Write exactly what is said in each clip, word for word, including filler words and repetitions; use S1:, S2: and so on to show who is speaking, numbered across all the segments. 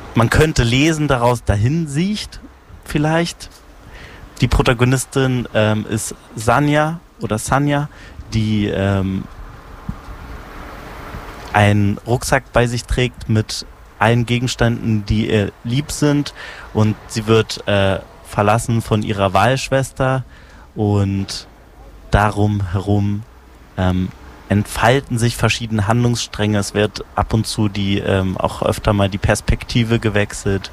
S1: man könnte lesen daraus, dahin sieht vielleicht. Die Protagonistin ähm, ist Sanja oder Sanja, die ähm, einen Rucksack bei sich trägt mit allen Gegenständen, die ihr lieb sind, und sie wird äh, verlassen von ihrer Wahlschwester, und darum herum ähm, entfalten sich verschiedene Handlungsstränge. Es wird ab und zu die ähm, auch öfter mal die Perspektive gewechselt.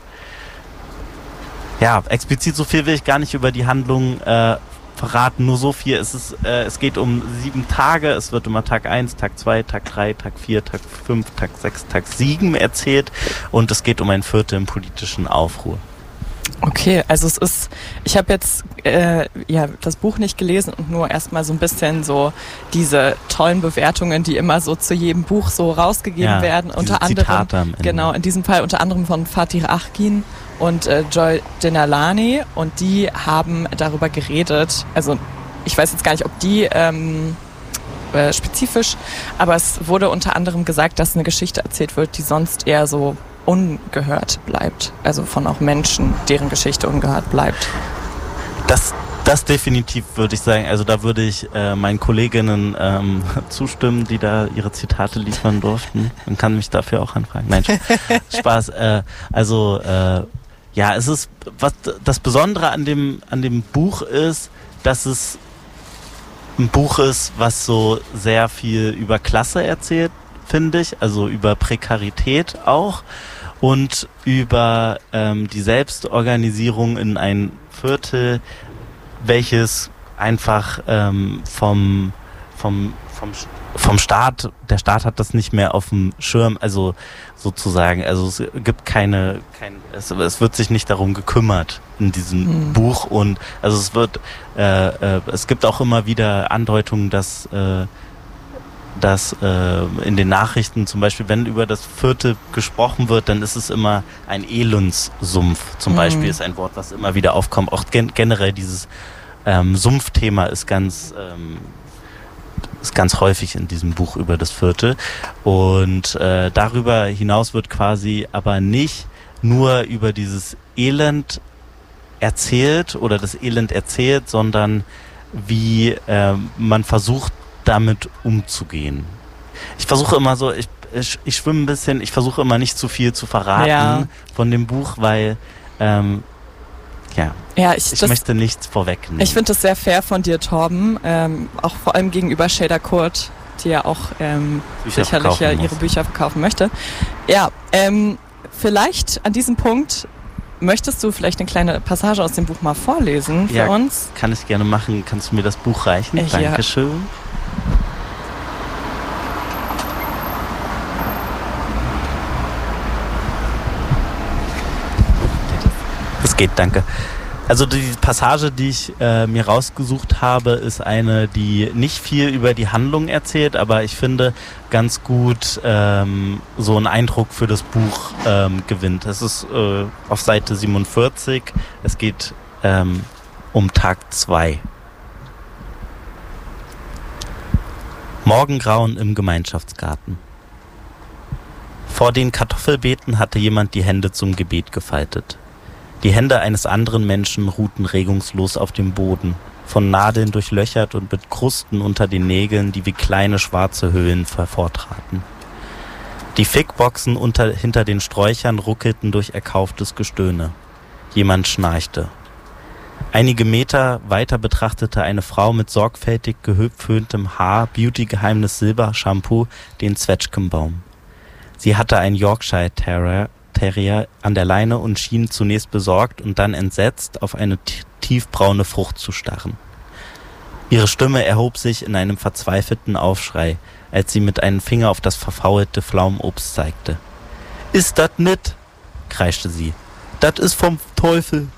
S1: Ja, explizit so viel will ich gar nicht über die Handlung äh, verraten, nur so viel. Es ist, äh, es geht um sieben Tage, es wird immer Tag eins, Tag zwei, Tag drei, Tag vier, Tag fünf, Tag sechs, Tag sieben erzählt, und es geht um ein Viertel im politischen Aufruhr.
S2: Okay, also es ist, ich habe jetzt äh, ja das Buch nicht gelesen und nur erstmal so ein bisschen so diese tollen Bewertungen, die immer so zu jedem Buch so rausgegeben
S1: ja,
S2: werden. Unter
S1: anderem,
S2: anderem, genau, in diesem Fall unter anderem von Fatih Akin und äh, Joy Denalani, und die haben darüber geredet. Also ich weiß jetzt gar nicht, ob die ähm, äh, spezifisch, aber es wurde unter anderem gesagt, dass eine Geschichte erzählt wird, die sonst eher so ungehört bleibt. Also von auch Menschen, deren Geschichte ungehört bleibt.
S1: Das, das definitiv, würde ich sagen. Also da würde ich äh, meinen Kolleginnen ähm, zustimmen, die da ihre Zitate liefern durften. Man kann mich dafür auch anfragen. Nein, Spaß. Äh, also äh, ja, es ist, was das Besondere an dem, an dem Buch ist, dass es ein Buch ist, was so sehr viel über Klasse erzählt, finde ich. Also über Prekarität auch. Und über ähm, die Selbstorganisierung in ein Viertel, welches einfach ähm, vom, vom, vom, vom Staat, der Staat hat das nicht mehr auf dem Schirm, also sozusagen, also es gibt keine, kein, es, es wird sich nicht darum gekümmert in diesem mhm. Buch, und also es wird, äh, äh, es gibt auch immer wieder Andeutungen, dass äh, dass äh, in den Nachrichten zum Beispiel, wenn über das Viertel gesprochen wird, dann ist es immer ein Elendssumpf zum mhm. Beispiel, ist ein Wort, was immer wieder aufkommt. Auch gen- generell dieses ähm, Sumpfthema ist ganz, ähm, ist ganz häufig in diesem Buch über das Viertel. Und äh, darüber hinaus wird quasi aber nicht nur über dieses Elend erzählt oder das Elend erzählt, sondern wie äh, man versucht, damit umzugehen. Ich versuche immer so, ich, ich, ich schwimme ein bisschen, ich versuche immer nicht zu viel zu verraten ja. von dem Buch, weil ähm, ja,
S2: ja ich,
S1: ich
S2: das,
S1: möchte nichts vorwegnehmen.
S2: Ich finde das sehr fair von dir, Torben, ähm, auch vor allem gegenüber Shader Kurt, die ja auch ähm, sicherlich ja ihre Bücher verkaufen möchte. Ja, ähm, vielleicht an diesem Punkt möchtest du vielleicht eine kleine Passage aus dem Buch mal vorlesen für
S1: ja,
S2: uns?
S1: Kann ich gerne machen. Kannst du mir das Buch reichen?
S2: Äh, ja.
S1: Dankeschön. Das geht, danke. Also die Passage, die ich äh, mir rausgesucht habe, ist eine, die nicht viel über die Handlung erzählt, aber ich finde ganz gut ähm, so einen Eindruck für das Buch ähm, gewinnt. Es ist äh, auf Seite siebenundvierzig. Es geht ähm, um Tag zwei. Morgengrauen im Gemeinschaftsgarten. Vor den Kartoffelbeeten hatte jemand die Hände zum Gebet gefaltet. Die Hände eines anderen Menschen ruhten regungslos auf dem Boden, von Nadeln durchlöchert und mit Krusten unter den Nägeln, die wie kleine schwarze Höhlen hervortraten. Die Fickboxen unter, hinter den Sträuchern ruckelten durch erkauftes Gestöhne. Jemand schnarchte. Einige Meter weiter betrachtete eine Frau mit sorgfältig geföhntem Haar, Beauty-Geheimnis Silber-Shampoo, den Zwetschgenbaum. Sie hatte einen Yorkshire Terrier, Terrier an der Leine und schien zunächst besorgt und dann entsetzt auf eine t- tiefbraune Frucht zu starren. Ihre Stimme erhob sich in einem verzweifelten Aufschrei, als sie mit einem Finger auf das verfaulte Pflaumenobst zeigte. »Ist dat nit?« kreischte sie. »Dat is vom Teufel!«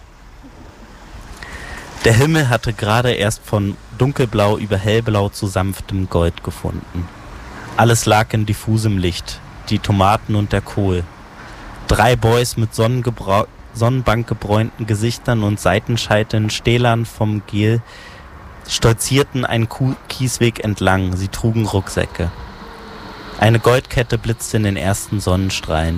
S1: Der Himmel hatte gerade erst von dunkelblau über hellblau zu sanftem Gold gefunden. Alles lag in diffusem Licht, die Tomaten und der Kohl. Drei Boys mit Sonnengebra- sonnenbankgebräunten Gesichtern und Seitenscheiteln, Stählern vom Gel, stolzierten einen Kuh- Kiesweg entlang. Sie trugen Rucksäcke. Eine Goldkette blitzte in den ersten Sonnenstrahlen.